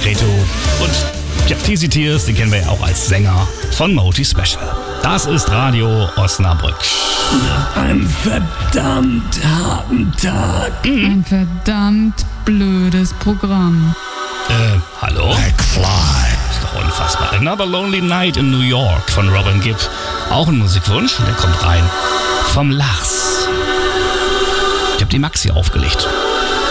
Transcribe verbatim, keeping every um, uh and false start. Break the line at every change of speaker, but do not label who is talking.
Reto und ja, T C Tears, den kennen wir ja auch als Sänger von Moti Special. Das ist Radio Osnabrück.
Nach einem verdammt harten Tag.
Mhm. Ein verdammt blödes Programm.
Äh, hallo?
McFly.
Ist doch unfassbar. Another Lonely Night in New York von Robin Gibb. Auch ein Musikwunsch, der kommt rein vom Lars. Ich hab die Maxi aufgelegt.